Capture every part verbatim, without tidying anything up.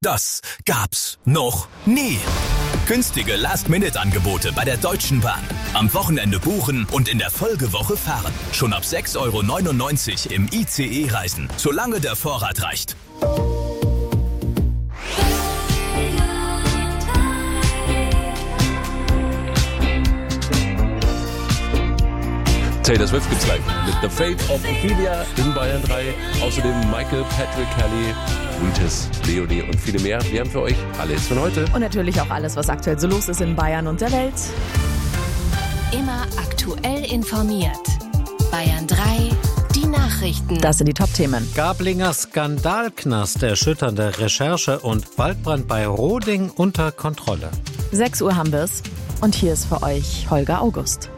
Das gab's noch nie. Günstige Last-Minute-Angebote bei der Deutschen Bahn. Am Wochenende buchen und in der Folgewoche fahren. Schon ab sechs Euro neunundneunzig im I C E reisen, solange der Vorrat reicht. Taylor Swift gibt's gleich mit The Fate of Ophelia in Bayern drei. Außerdem Michael, Patrick Kelly, Wheatus, Leonie und viele mehr. Wir haben für euch alles von heute. Und natürlich auch alles, was aktuell so los ist in Bayern und der Welt. Immer aktuell informiert. Bayern drei, die Nachrichten. Das sind die Top-Themen. Gablinger Skandalknast, erschütternde Recherche und Waldbrand bei Roding unter Kontrolle. sechs Uhr haben wir's. Und hier ist für euch Holger August.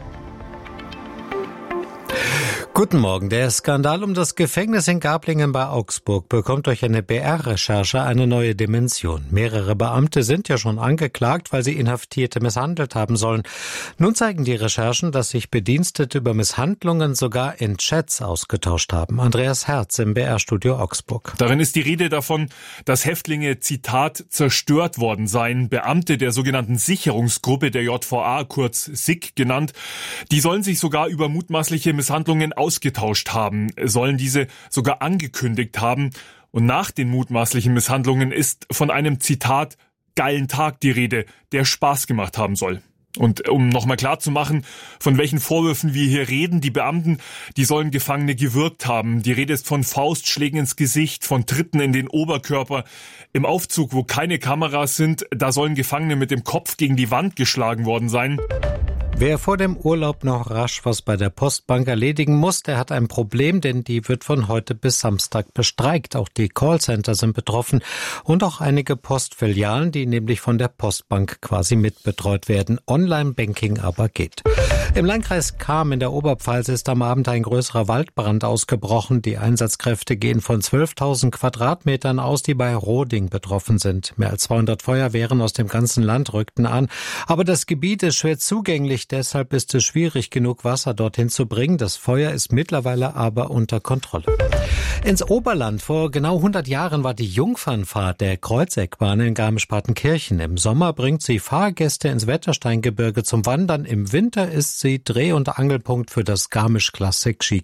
Guten Morgen. Der Skandal um das Gefängnis in Gablingen bei Augsburg bekommt durch eine B R-Recherche eine neue Dimension. Mehrere Beamte sind ja schon angeklagt, weil sie Inhaftierte misshandelt haben sollen. Nun zeigen die Recherchen, dass sich Bedienstete über Misshandlungen sogar in Chats ausgetauscht haben. Andreas Herz im B R-Studio Augsburg. Darin ist die Rede davon, dass Häftlinge, Zitat, zerstört worden seien. Beamte der sogenannten Sicherungsgruppe der J V A, kurz S I G genannt, die sollen sich sogar über mutmaßliche Misshandlungen ausgetauscht haben, sollen diese sogar angekündigt haben. Und nach den mutmaßlichen Misshandlungen ist von einem, Zitat, geilen Tag die Rede, der Spaß gemacht haben soll. Und um nochmal klar zu machen, von welchen Vorwürfen wir hier reden, die Beamten, die sollen Gefangene gewürgt haben. Die Rede ist von Faustschlägen ins Gesicht, von Tritten in den Oberkörper. Im Aufzug, wo keine Kameras sind, da sollen Gefangene mit dem Kopf gegen die Wand geschlagen worden sein. Wer vor dem Urlaub noch rasch was bei der Postbank erledigen muss, der hat ein Problem, denn die wird von heute bis Samstag bestreikt. Auch die Callcenter sind betroffen und auch einige Postfilialen, die nämlich von der Postbank quasi mitbetreut werden. Online-Banking aber geht. Im Landkreis Cham in der Oberpfalz ist am Abend ein größerer Waldbrand ausgebrochen. Die Einsatzkräfte gehen von zwölftausend Quadratmetern aus, die bei Roding betroffen sind. Mehr als zweihundert Feuerwehren aus dem ganzen Land rückten an. Aber das Gebiet ist schwer zugänglich. Deshalb ist es schwierig genug, Wasser dorthin zu bringen. Das Feuer ist mittlerweile aber unter Kontrolle. Ins Oberland. Vor genau hundert Jahren war die Jungfernfahrt der Kreuzeckbahn in Garmisch-Partenkirchen. Im Sommer bringt sie Fahrgäste ins Wettersteingebirge zum Wandern. Im Winter ist sie Dreh- und Angelpunkt für das Garmisch Classic Ski